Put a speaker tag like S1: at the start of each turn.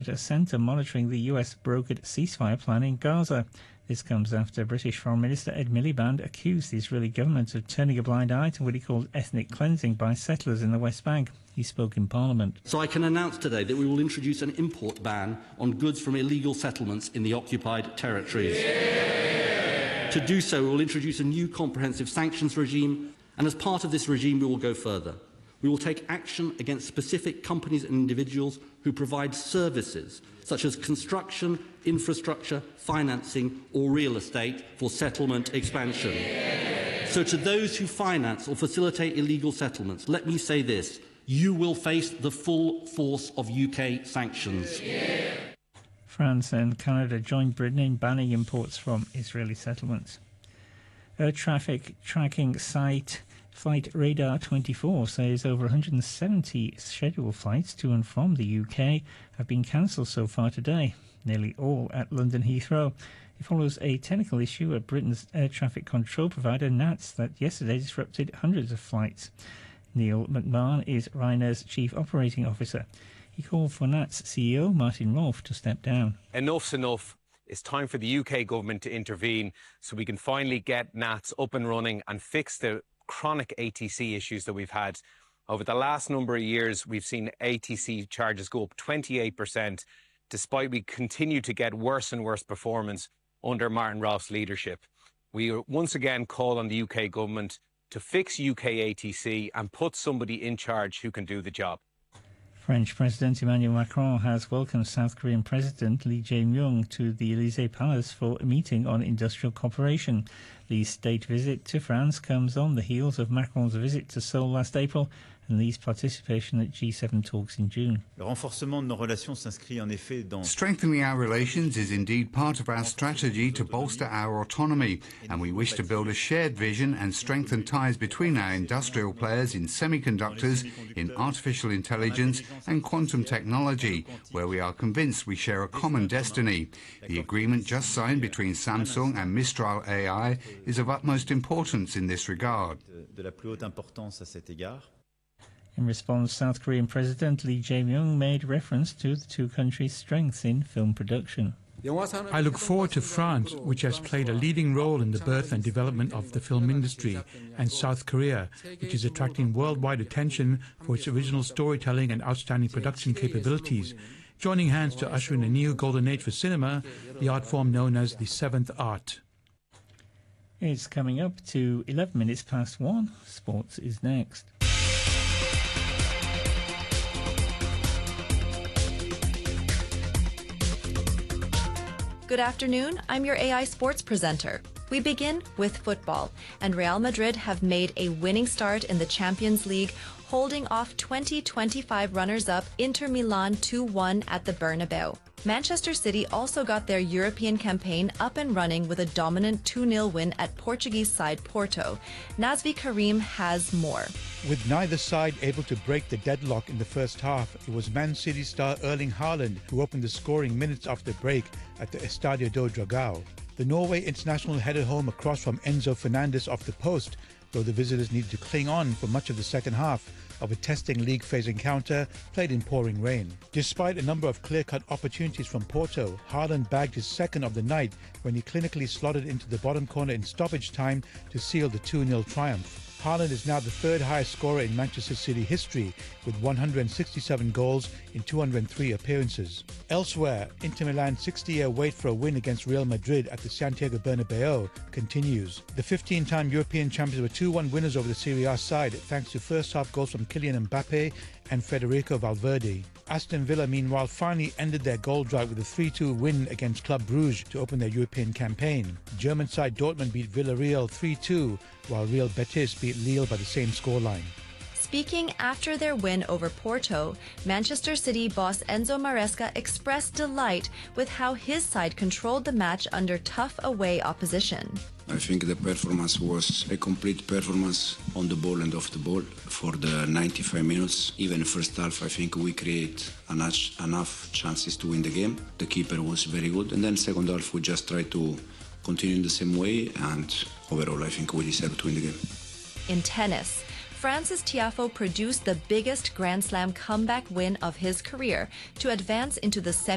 S1: a centre monitoring the US-brokered ceasefire plan in Gaza. This comes after British Foreign Minister Ed Miliband accused the Israeli government of turning a blind eye to what he called ethnic cleansing by settlers in the West Bank. He spoke in Parliament.
S2: So I can announce today that we will introduce an import ban on goods from illegal settlements in the occupied territories. To do so, we will introduce a new comprehensive sanctions regime, and as part of this regime, we will go further. We will take action against specific companies and individuals who provide services such as construction, infrastructure, financing or real estate for settlement expansion. So to those who finance or facilitate illegal settlements, let me say this: you will face the full force of UK sanctions.
S1: France and Canada joined Britain in banning imports from Israeli settlements. Air traffic tracking site Flight Radar 24 says over 170 scheduled flights to and from the UK have been cancelled so far today, nearly all at London Heathrow. It follows a technical issue at Britain's air traffic control provider NATS that yesterday disrupted hundreds of flights. Neil McMahon is Ryanair's chief operating officer. He called for NATS CEO Martin Rolfe to step down.
S3: Enough's enough. It's time for the UK government to intervene so we can finally get NATS up and running and fix the chronic ATC issues that we've had. Over the last number of years, we've seen ATC charges go up 28%, despite we continue to get worse and worse performance under Martin Rolfe's leadership. We once again call on the UK government to fix UK ATC and put somebody in charge who can do the job.
S1: French President Emmanuel Macron has welcomed South Korean President Lee Jae-myung to the Élysée Palace for a meeting on industrial cooperation. Lee's state visit to France comes on the heels of Macron's visit to Seoul last April and Lee's participation at G7 talks in June.
S4: Strengthening our relations is indeed part of our strategy to bolster our autonomy, and we wish to build a shared vision and strengthen ties between our industrial players in semiconductors, in artificial intelligence and quantum technology, where we are convinced we share a common destiny. The agreement just signed between Samsung and Mistral AI is of utmost importance in this regard.
S1: In response, South Korean President Lee Jae-myung made reference to the two countries' strengths in film production.
S5: I look forward to France, which has played a leading role in the birth and development of the film industry, and South Korea, which is attracting worldwide attention for its original storytelling and outstanding production capabilities, joining hands to usher in a new golden age for cinema, the art form known as the seventh art.
S1: It's coming up to 11 minutes past 1. Sports is next.
S6: Good afternoon, I'm your AI Sports presenter. We begin with football, and Real Madrid have made a winning start in the Champions League, holding off 2025 runners-up Inter Milan 2-1 at the Bernabeu. Manchester City also got their European campaign up and running with a dominant 2-0 win at Portuguese side Porto. Nazvi Karim has more.
S5: With neither side able to break the deadlock in the first half, it was Man City star Erling Haaland who opened the scoring minutes after break at the Estadio do Dragão. The Norway international headed home a cross from Enzo Fernandez off the post, though the visitors needed to cling on for much of the second half of a testing league phase encounter played in pouring rain. Despite a number of clear-cut opportunities from Porto, Haaland bagged his second of the night when he clinically slotted into the bottom corner in stoppage time to seal the 2-0 triumph. Haaland is now the third highest scorer in Manchester City history with 167 goals in 203 appearances. Elsewhere, Inter Milan's 60-year wait for a win against Real Madrid at the Santiago Bernabeu continues. The 15-time European champions were 2-1 winners over the Serie A side thanks to first-half goals from Kylian Mbappe and Federico Valverde. Aston Villa, meanwhile, finally ended their goal drought with a 3-2 win against Club Brugge to open their European campaign. German side Dortmund beat Villarreal 3-2, while Real Betis beat Lille by the same scoreline.
S6: Speaking after their win over Porto, Manchester City boss Enzo Maresca expressed delight with how his side controlled the match under tough away opposition.
S7: I think the performance was a complete performance on the ball and off the ball for the 95 minutes. Even first half, I think we create enough chances to win the game. The keeper was very good. And then second half, we just tried to continue in the same way. And overall, I think we deserve to win the game.
S6: In tennis, Frances Tiafoe produced the biggest Grand Slam comeback win of his career to advance into the